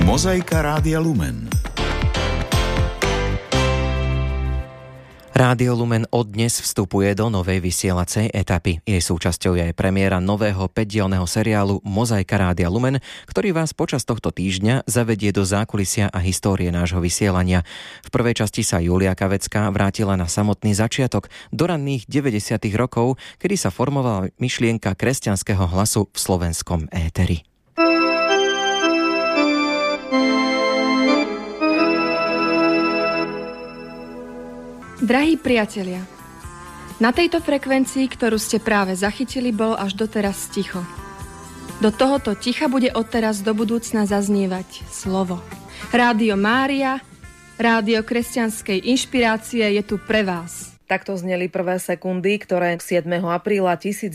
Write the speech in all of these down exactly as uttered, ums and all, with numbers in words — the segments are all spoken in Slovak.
Mozaika Rádia Lumen. Rádio Lumen od dnes vstupuje do novej vysielacej etapy. Jej súčasťou je aj premiéra nového päťdielneho seriálu Mozaika Rádia Lumen, ktorý vás počas tohto týždňa zavedie do zákulisia a histórie nášho vysielania. V prvej časti sa Julia Kavecká vrátila na samotný začiatok, do ranných deväťdesiatych rokov, kedy sa formovala myšlienka kresťanského hlasu v slovenskom éteri. Drahí priatelia, na tejto frekvencii, ktorú ste práve zachytili, bolo až doteraz ticho. Do tohoto ticha bude odteraz do budúcna zaznievať slovo. Rádio Mária, rádio kresťanskej inšpirácie je tu pre vás. Takto zneli prvé sekundy, ktoré siedmeho apríla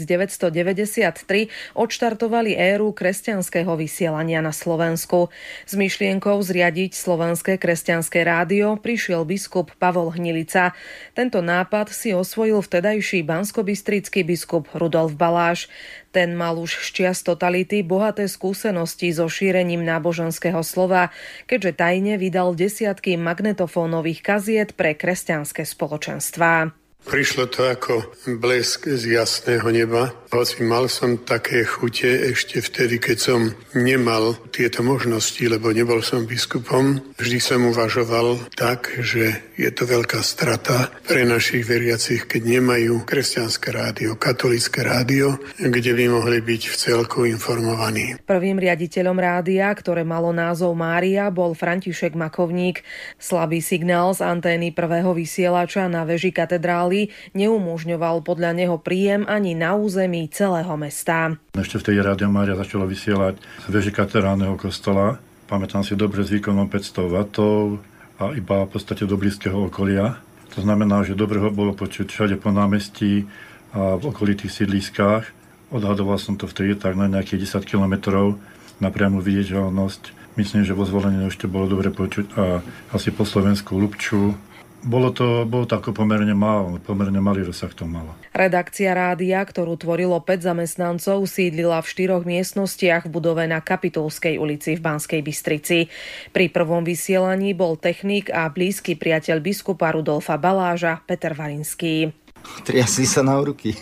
tisícdeväťstodeväťdesiattri odštartovali éru kresťanského vysielania na Slovensku. S myšlienkou zriadiť Slovenské kresťanské rádio prišiel biskup Pavol Hnilica. Tento nápad si osvojil vtedajší banskobystrický biskup Rudolf Baláž. Ten mal už z čias totality bohaté skúsenosti so šírením náboženského slova, keďže tajne vydal desiatky magnetofónových kaziet pre kresťanské spoločenstvá. Prišlo to ako blesk z jasného neba, hoci mal som také chute ešte vtedy, keď som nemal tieto možnosti, lebo nebol som biskupom. Vždy som uvažoval tak, že je to veľká strata pre našich veriacich, keď nemajú kresťanské rádio, katolícke rádio, kde by mohli byť v celku informovaní. Prvým riaditeľom rádia, ktoré malo názov Mária, bol František Makovník. Slabý signál z antény prvého vysielača na veži katedrály neumožňoval podľa neho príjem ani na území celého mesta. Ešte vtedy Rádio Mária začalo vysielať z veže katedrálneho kostola. Pamätám si dobre s výkonom päťsto wattov a iba v podstate do blízkeho okolia. To znamená, že dobre ho bolo počuť všade po námestí a v okolitých sídliskách. Odhadoval som to vtedy tak na nejakých desať kilometrov na priamu viditeľnosť. Myslím, že vo Zvolení ešte bolo dobre počuť a asi po Slovensku Lubču. Bolo to, bolo to ako pomerne málo, pomerne malý rozsah to malo. Redakcia rádia, ktorú tvorilo päť zamestnancov, sídlila v štyroch miestnostiach v budove na Kapitulskej ulici v Banskej Bystrici. Pri prvom vysielaní bol technik a blízky priateľ biskupa Rudolfa Baláža Peter Varinský. Triasli sa na ruky.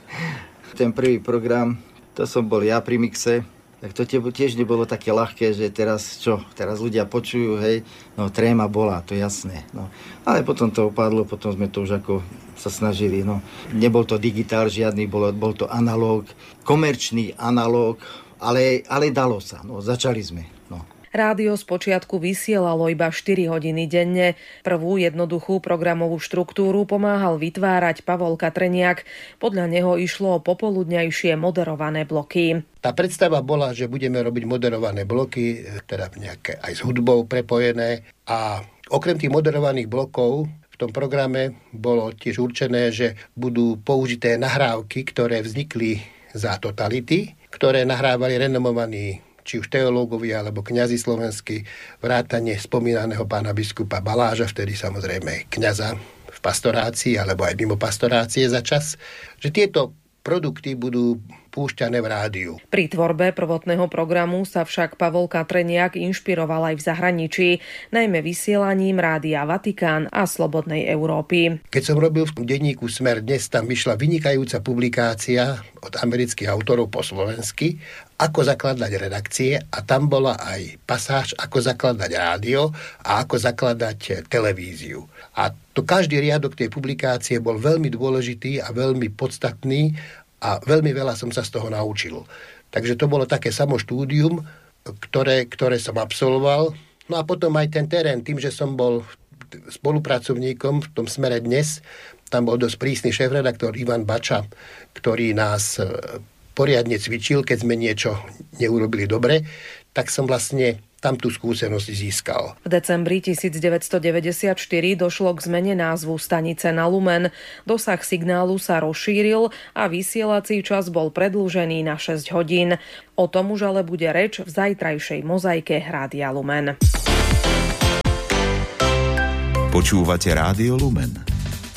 Ten prvý program, to som bol ja pri mixe. Tak to tiež nebolo také ľahké, že teraz čo, teraz ľudia počujú, hej, no tréma bola, to je jasné, no. Ale potom to opadlo, potom sme to už ako sa snažili, no. Nebol to digitál žiadny, bol, bol to analóg, komerčný analóg, ale, ale dalo sa, no, začali sme, no. Rádio spočiatku vysielalo iba štyri hodiny denne. Prvú jednoduchú programovú štruktúru pomáhal vytvárať Pavol Katreniak. Podľa neho išlo o popoludňajšie moderované bloky. Tá predstava bola, že budeme robiť moderované bloky, teda nejaké aj s hudbou prepojené. A okrem tých moderovaných blokov v tom programe bolo tiež určené, že budú použité nahrávky, ktoré vznikli za totality, ktoré nahrávali renomovaní či už teológovia alebo kňazi slovenskí, vrátane spomínaného pána biskupa Baláža, vtedy samozrejme kňaza v pastorácii alebo aj mimo pastorácie za čas, že tieto produkty budú púšťané v rádiu. Pri tvorbe prvotného programu sa však Pavol Katreniak inšpiroval aj v zahraničí, najmä vysielaním Rádia Vatikán a Slobodnej Európy. Keď som robil v denníku Smer dnes, tam vyšla vynikajúca publikácia od amerických autorov po slovensky, ako zakladať redakcie, a tam bola aj pasáž, ako zakladať rádio a ako zakladať televíziu. A to každý riadok tej publikácie bol veľmi dôležitý a veľmi podstatný a veľmi veľa som sa z toho naučil. Takže to bolo také samo štúdium, ktoré, ktoré som absolvoval. No a potom aj ten terén, tým, že som bol spolupracovníkom v tom Smere dnes, tam bol dosť prísny šéfredaktor Ivan Bača, ktorý nás poriadne cvičil, keď sme niečo neurobili dobre, tak som vlastne tam tú skúsenosť získal. V decembri devätnásťstodeväťdesiatštyri došlo k zmene názvu stanice na Lumen. Dosah signálu sa rozšíril a vysielací čas bol predĺžený na šesť hodín. O tom už ale bude reč v zajtrajšej mozaike Rádia Lumen. Počúvate Rádio Lumen.